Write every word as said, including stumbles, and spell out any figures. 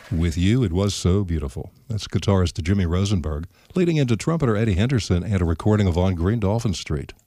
With You, It Was So Beautiful. That's guitarist Jimmy Rosenberg, leading into trumpeter Eddie Henderson and a recording of On Green Dolphin Street.